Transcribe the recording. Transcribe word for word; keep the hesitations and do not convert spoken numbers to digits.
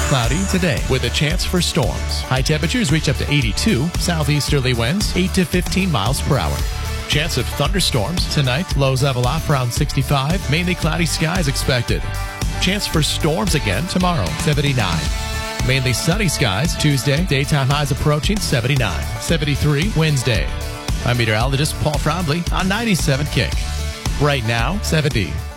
cloudy today with a chance for storms. High temperatures reach up to eighty-two. Southeasterly winds eight to fifteen miles per hour. Chance of thunderstorms tonight. Lows level off around sixty-five. Mainly cloudy skies expected. Chance for storms again tomorrow, seventy-nine. Mainly sunny skies Tuesday. Daytime highs approaching seventy-nine. seventy-three Wednesday. I'm meteorologist Paul Frombley on ninety-seven Kick. Right now, seventy.